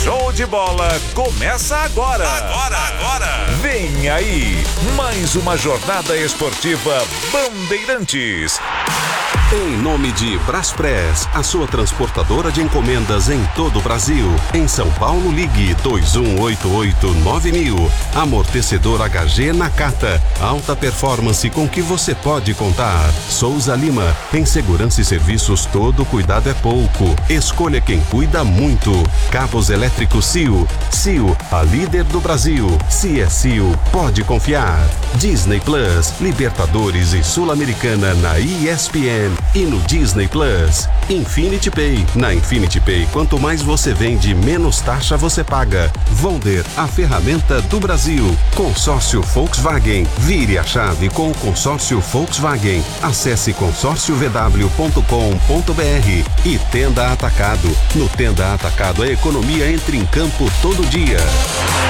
show de bola começa agora. Vem aí, mais uma jornada esportiva Bandeirantes. Em nome de Braspress, a sua transportadora de encomendas em todo o Brasil. Em São Paulo, ligue 2188-9000. Amortecedor HG Nakata. Alta performance com que você pode contar. Souza Lima. Em segurança e serviços, todo cuidado é pouco. Escolha quem cuida muito. Cabos elétricos CIO. CIO, a líder do Brasil. Se é CIO, pode confiar. Disney Plus, Libertadores e Sul-Americana na ESPN. E no Disney Plus, Infinity Pay. Na Infinity Pay, quanto mais você vende, menos taxa você paga. Vonder, a ferramenta do Brasil. Consórcio Volkswagen. Vire a chave com o consórcio Volkswagen. Acesse consórciovw.com.br. E Tenda Atacado. No Tenda Atacado, a economia entra em campo todo dia.